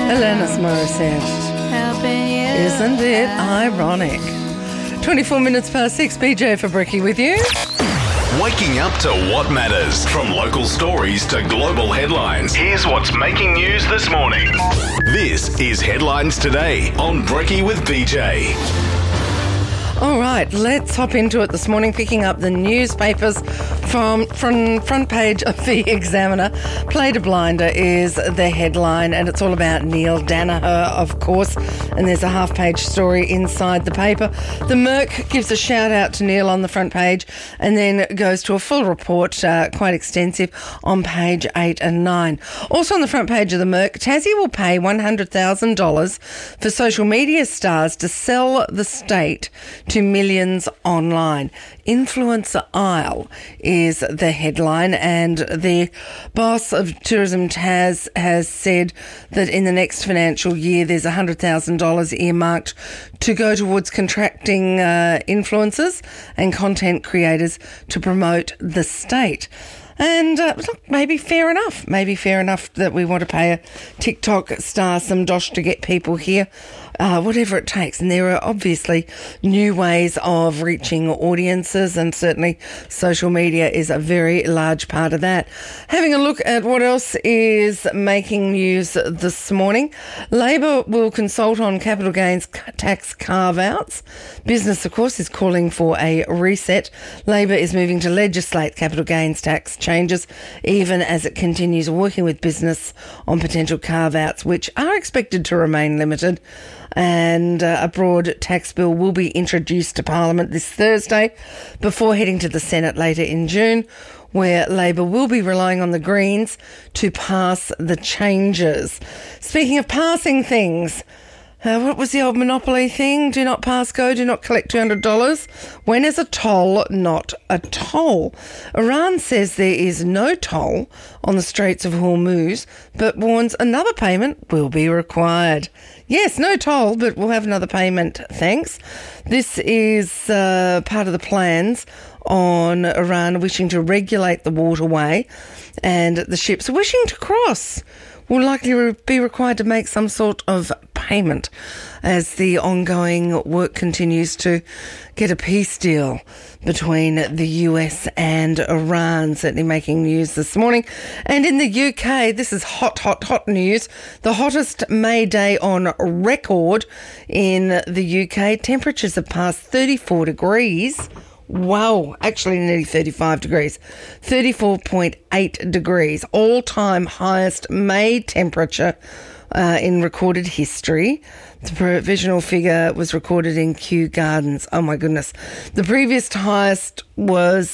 Alanis Morissette. Isn't it ironic? 24 minutes past 6, BJ for Bricky with you. Waking up to what matters. From local stories to global headlines, here's what's making news this morning. This is Headlines Today on Bricky with BJ. All right, let's hop into it this morning, picking up the newspapers from front page of the Examiner. Play to Blinder is the headline, and it's all about Neil Danaher, of course, and there's a half-page story inside the paper. The Merc gives a shout-out to Neil on the front page and then goes to a full report, quite extensive, on page 8 and 9. Also on the front page of the Merc, Tassie will pay $100,000 for social media stars to sell the state to millions online. Influencer Isle is the headline, and the boss of Tourism Tas has said that in the next financial year there's $100,000 earmarked to go towards contracting influencers and content creators to promote the state. And look, maybe fair enough. Maybe fair enough that we want to pay a TikTok star some dosh to get people here. Whatever it takes. And there are obviously new ways of reaching audiences, and certainly social media is a very large part of that. Having a look at what else is making news this morning. Labor will consult on capital gains tax carve-outs. Business, of course, is calling for a reset. Labor is moving to legislate capital gains tax changes, even as it continues working with business on potential carve-outs, which are expected to remain limited. And a broad tax bill will be introduced to Parliament this Thursday before heading to the Senate later in June, where Labor will be relying on the Greens to pass the changes. Speaking of passing things, what was the old Monopoly thing? Do not pass go, do not collect $200. When is a toll not a toll? Iran says there is no toll on the Straits of Hormuz, but warns another payment will be required. Yes, no toll, but we'll have another payment, thanks. This is part of the plans on Iran wishing to regulate the waterway, and the ships wishing to cross will likely be required to make some sort of payment as the ongoing work continues to get a peace deal between the US and Iran, certainly making news this morning. And in the UK, this is hot news. The hottest May day on record in the UK. Temperatures have passed 34 degrees. Wow, actually nearly 35 degrees. 34.8 degrees, all-time highest May temperature in recorded history. The provisional figure was recorded in Kew Gardens. Oh my goodness. The previous highest was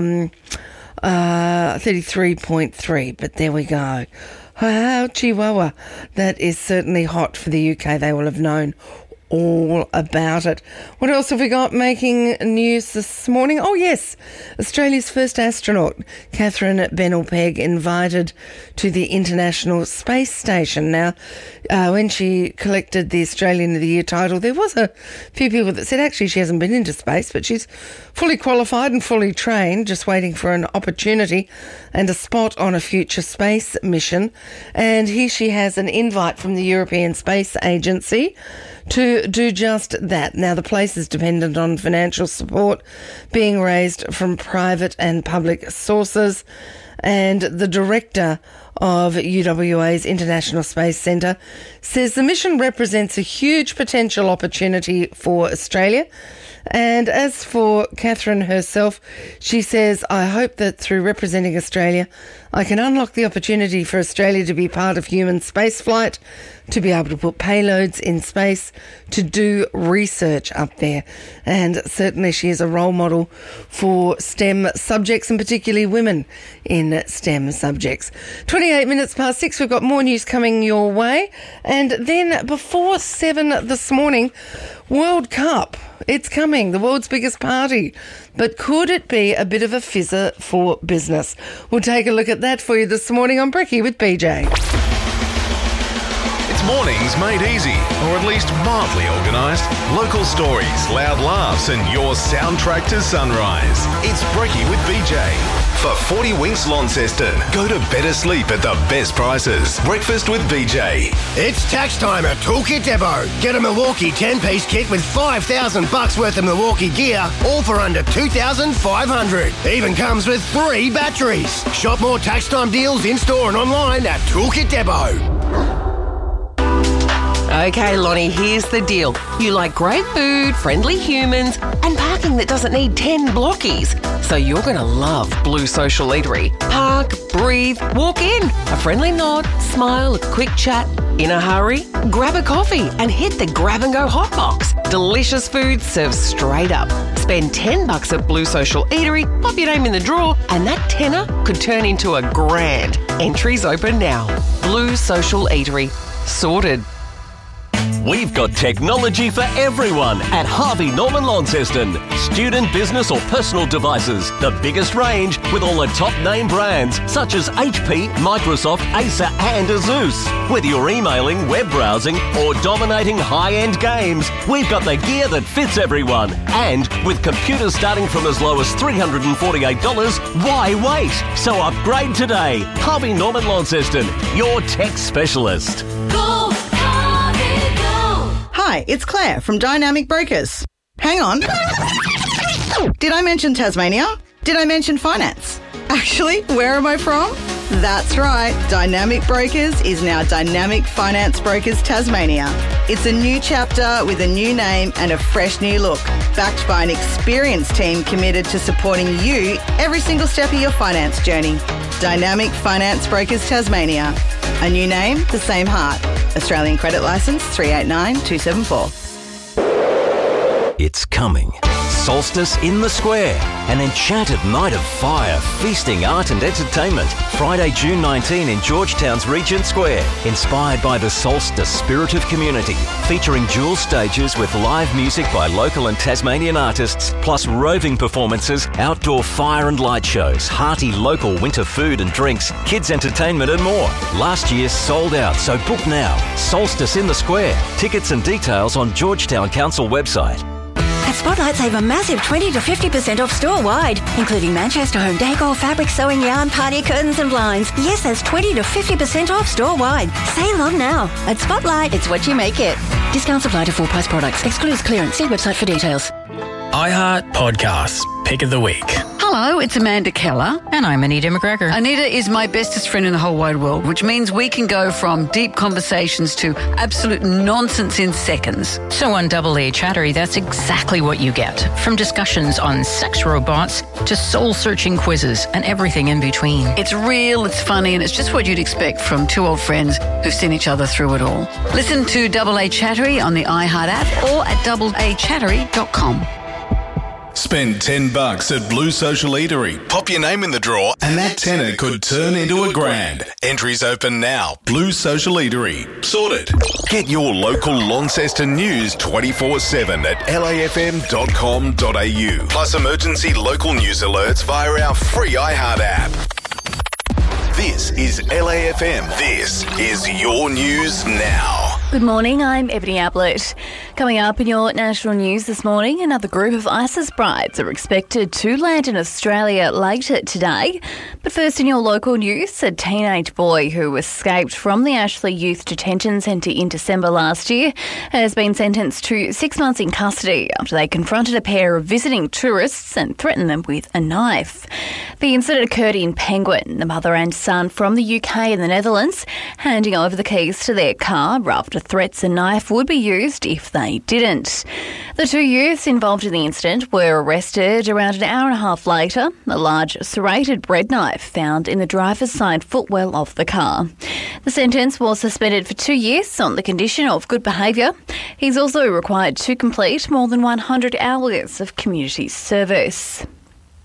33.3, but there we go. Wow, Chihuahua. That is certainly hot for the UK. They will have known all about it. What else have we got making news this morning? Oh yes, Australia's first astronaut, Catherine Bennell-Pegg, invited to the International Space Station. Now, when she collected the Australian of the Year title, there was a few people that said actually she hasn't been into space, but she's fully qualified and fully trained, just waiting for an opportunity and a spot on a future space mission. And here she has an invite from the European Space Agency to do just that. Now, the place is dependent on financial support being raised from private and public sources, and the director of UWA's International Space Centre says the mission represents a huge potential opportunity for Australia. And as for Catherine herself, she says, I hope that through representing Australia, I can unlock the opportunity for Australia to be part of human spaceflight, to be able to put payloads in space, to do research up there. And certainly she is a role model for STEM subjects, and particularly women in STEM subjects. 28 minutes past 6, we've got more news coming your way. And then before 7 this morning, World Cup. It's coming, the world's biggest party. But could it be a bit of a fizzer for business? We'll take a look at that for you this morning on Bricky with BJ. It's mornings made easy, or at least mildly organised. Local stories, loud laughs, and your soundtrack to sunrise. It's Brekkie with BJ. For 40 Winks Launceston, go to better sleep at the best prices. Breakfast with BJ. It's tax time at Toolkit Depot. Get a Milwaukee 10-piece kit with $5,000 worth of Milwaukee gear, all for under $2,500. Even comes with 3 batteries. Shop more tax time deals in-store and online at Toolkit Depot. Okay, Lonnie, here's the deal. You like great food, friendly humans, and parking that doesn't need 10 blockies. So you're going to love Blue Social Eatery. Park, breathe, walk in. A friendly nod, smile, a quick chat. In a hurry? Grab a coffee and hit the grab-and-go hot box. Delicious food served straight up. Spend $10 at Blue Social Eatery, pop your name in the draw, and that tenner could turn into a grand. Entries open now. Blue Social Eatery. Sorted. We've got technology for everyone at Harvey Norman Launceston. Student, business or personal devices. The biggest range with all the top name brands such as HP, Microsoft, Acer and Asus. Whether you're emailing, web browsing or dominating high-end games, we've got the gear that fits everyone. And with computers starting from as low as $348, why wait? So upgrade today. Harvey Norman Launceston, your tech specialist. Hi, it's Claire from Dynamic Brokers. Hang on. Did I mention Tasmania? Did I mention finance? Actually, where am I from? That's right, Dynamic Brokers is now Dynamic Finance Brokers Tasmania. It's a new chapter with a new name and a fresh new look, backed by an experienced team committed to supporting you every single step of your finance journey. Dynamic Finance Brokers Tasmania. A new name, the same heart. Australian Credit Licence 389274. It's coming. Solstice in the Square. An enchanted night of fire, feasting, art and entertainment. Friday, June 19 in Georgetown's Regent Square. Inspired by the Solstice spirit of community. Featuring dual stages with live music by local and Tasmanian artists, plus roving performances, outdoor fire and light shows, hearty local winter food and drinks, kids entertainment and more. Last year sold out, so book now. Solstice in the Square. Tickets and details on Georgetown Council website. At Spotlight, save a massive 20 to 50% off store-wide, including Manchester home decor, fabric, sewing yarn, party curtains and blinds. Yes, that's 20 to 50% off store-wide. Sale on now. At Spotlight, it's what you make it. Discounts apply to full-price products. Excludes clearance. See website for details. iHeart Podcasts, Pick of the Week. Hello, it's Amanda Keller. And I'm Anita McGregor. Anita is my bestest friend in the whole wide world, which means we can go from deep conversations to absolute nonsense in seconds. So on Double A Chattery, that's exactly what you get. From discussions on sex robots to soul-searching quizzes and everything in between. It's real, it's funny, and it's just what you'd expect from two old friends who've seen each other through it all. Listen to Double A Chattery on the iHeart app or at doubleachattery.com. Spend $10 at Blue Social Eatery. Pop your name in the draw and that tenner could turn into a grand. Entries open now. Blue Social Eatery. Sorted. Get your local Launceston news 24/7 at lafm.com.au. Plus emergency local news alerts via our free iHeart app. This is LAFM. This is your news now. Good morning, I'm Ebony Ablett. Coming up in your national news this morning, another group of ISIS brides are expected to land in Australia later today. But first in your local news, a teenage boy who escaped from the Ashley Youth Detention Centre in December last year has been sentenced to 6 months in custody after they confronted a pair of visiting tourists and threatened them with a knife. The incident occurred in Penguin. The mother and son from the UK and the Netherlands handing over the keys to their car after threats a knife would be used if they didn't. The two youths involved in the incident were arrested around an hour and a half later. A large serrated bread knife found in the driver's side footwell of the car. The sentence was suspended for 2 years on the condition of good behaviour. He's also required to complete more than 100 hours of community service.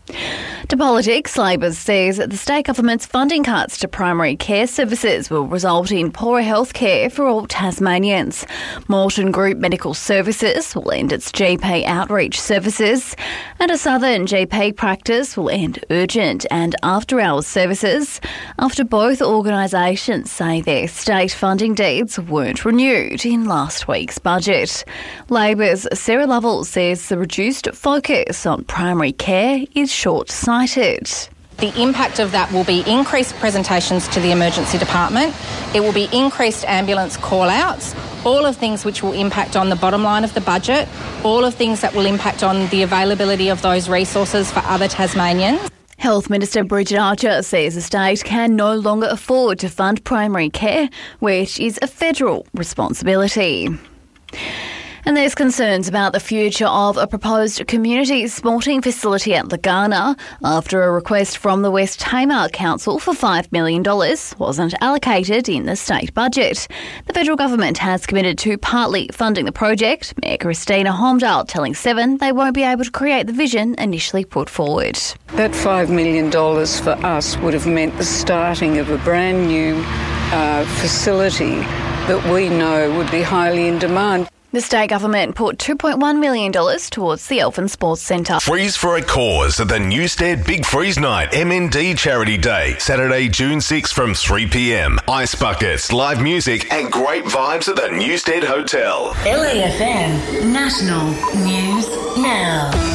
To politics, Labor says the state government's funding cuts to primary care services will result in poorer health care for all Tasmanians. Moulton Group Medical Services will end its GP outreach services, and a Southern GP practice will end urgent and after-hours services after both organisations say their state funding deeds weren't renewed in last week's budget. Labor's Sarah Lovell says the reduced focus on primary care is short-sighted. The impact of that will be increased presentations to the emergency department. It will be increased ambulance call-outs, all of things which will impact on the bottom line of the budget, all of things that will impact on the availability of those resources for other Tasmanians. Health Minister Bridget Archer says the state can no longer afford to fund primary care, which is a federal responsibility. And there's concerns about the future of a proposed community sporting facility at Legana after a request from the West Tamar Council for $5 million wasn't allocated in the state budget. The federal government has committed to partly funding the project. Mayor Christina Holmdale telling Seven they won't be able to create the vision initially put forward. That $5 million for us would have meant the starting of a brand new facility that we know would be highly in demand. The state government put $2.1 million towards the Elfin Sports Centre. Freeze for a cause at the Newstead Big Freeze Night MND Charity Day, Saturday, June 6 from 3 p.m. Ice buckets, live music and great vibes at the Newstead Hotel. LAFM National News Now.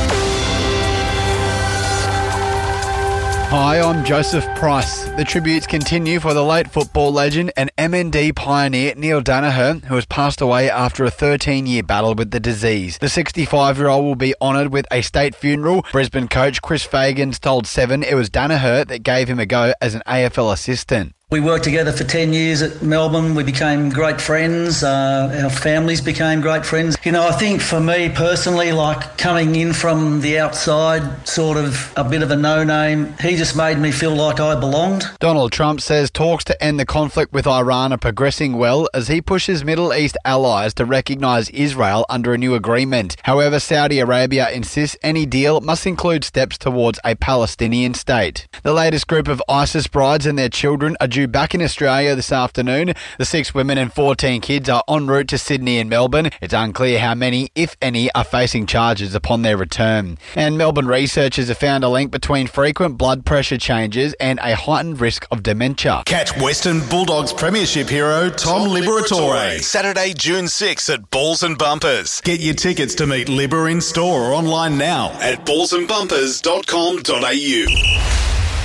Hi, I'm Joseph Price. The tributes continue for the late football legend and MND pioneer Neil Danaher, who has passed away after a 13-year battle with the disease. The 65-year-old will be honoured with a state funeral. Brisbane coach Chris Fagans told Seven it was Danaher that gave him a go as an AFL assistant. We worked together for 10 years at Melbourne. We became great friends. Our families became great friends. You know, I think for me personally, like coming in from the outside, sort of a bit of a no-name, he just made me feel like I belonged. Donald Trump says talks to end the conflict with Iran are progressing well as he pushes Middle East allies to recognise Israel under a new agreement. However, Saudi Arabia insists any deal must include steps towards a Palestinian state. The latest group of ISIS brides and their children are due back in Australia this afternoon. The 6 women and 14 kids are en route to Sydney and Melbourne. It's unclear how many, if any, are facing charges upon their return. And Melbourne researchers have found a link between frequent blood pressure changes and a heightened risk of dementia. Catch Western Bulldogs Premiership hero Tom Liberatore, Saturday, June 6 at Balls and Bumpers. Get your tickets to meet Libber in store or online now at ballsandbumpers.com.au.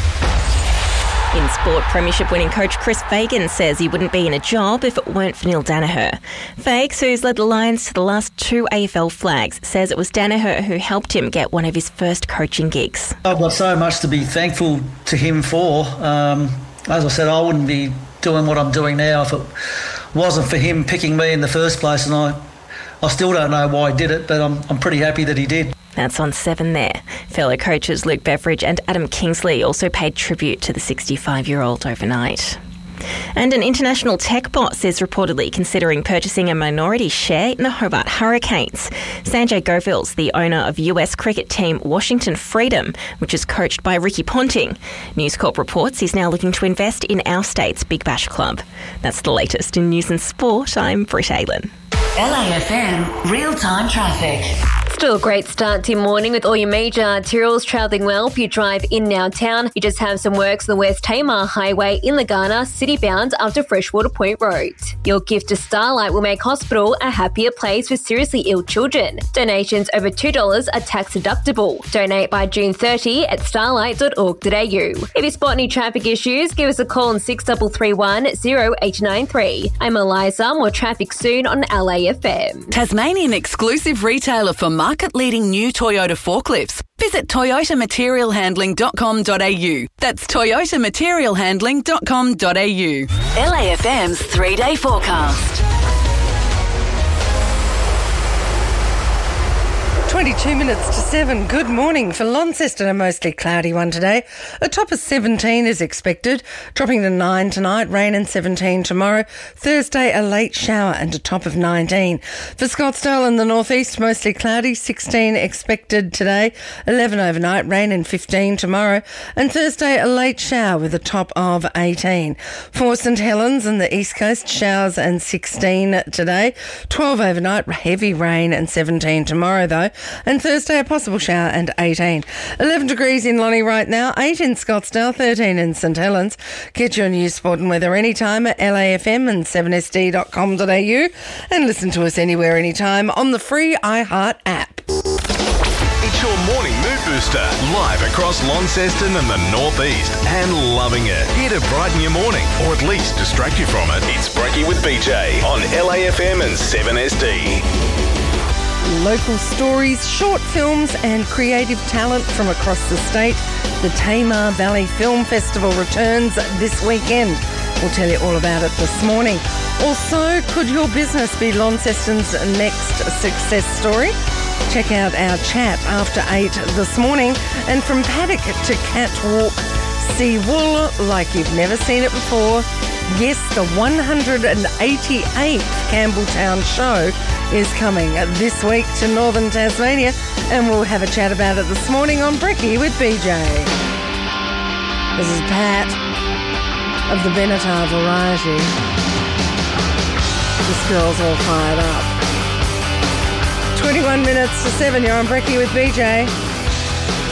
In sport, Premiership winning coach Chris Fagan says he wouldn't be in a job if it weren't for Neil Danaher. Fags, who's led the Lions to the last 2 AFL flags, says it was Danaher who helped him get one of his first coaching gigs. I've got so much to be thankful to him for. As I said, I wouldn't be doing what I'm doing now if it wasn't for him picking me in the first place, and I still don't know why he did it, but I'm pretty happy that he did. That's on 7 there. Fellow coaches Luke Beveridge and Adam Kingsley also paid tribute to the 65-year-old overnight. And an international tech boss is reportedly considering purchasing a minority share in the Hobart Hurricanes. Sanjay Govils, the owner of US cricket team Washington Freedom, which is coached by Ricky Ponting. News Corp reports he's now looking to invest in our state's Big Bash Club. That's the latest in news and sport. I'm Britt Aylen. LAFM real-time traffic. Still a great start to your morning with all your major arterials travelling well. If you drive in now town, you just have some works on the West Tamar Highway in Legana, city-bound up to Freshwater Point Road. Your gift to Starlight will make hospital a happier place for seriously ill children. Donations over $2 are tax deductible. Donate by June 30 at starlight.org.au. If you spot any traffic issues, give us a call on 6331 0893. I'm Eliza. More traffic soon on LAFM. Tasmanian exclusive retailer for market-leading new Toyota forklifts. Visit toyotamaterialhandling.com.au. That's toyotamaterialhandling.com.au. LAFM's 3-day forecast. 22 minutes to 7. Good morning. For Launceston, a mostly cloudy one today. A top of 17 is expected, dropping to 9 tonight, rain and 17 tomorrow. Thursday, a late shower and a top of 19. For Scottsdale and the northeast, mostly cloudy, 16 expected today, 11 overnight, rain and 15 tomorrow. And Thursday, a late shower with a top of 18. For St Helens and the east coast, showers and 16 today, 12 overnight, heavy rain and 17 tomorrow though. And Thursday, a possible shower and 18. 11 degrees in Lonnie right now, 8 in Scottsdale, 13 in St Helens. Get your news, sport and weather anytime at LAFM and 7sd.com.au and listen to us anywhere, anytime on the free iHeart app. It's your morning mood booster, live across Launceston and the northeast, and loving it. Here to brighten your morning, or at least distract you from it. It's Brekkie with BJ on LAFM and 7SD. Local stories, short films and creative talent from across the state. The Tamar Valley Film Festival returns this weekend. We'll tell you all about it this morning. Also, could your business be Launceston's next success story? Check out our chat after 8 this morning. And from paddock to catwalk, see wool like you've never seen it before. Yes, the 188th Campbelltown show is coming this week to Northern Tasmania, and we'll have a chat about it this morning on Brekkie with BJ. This is Pat of the Benatar variety. This girl's all fired up. 21 minutes to 7, you're on Brekkie with BJ.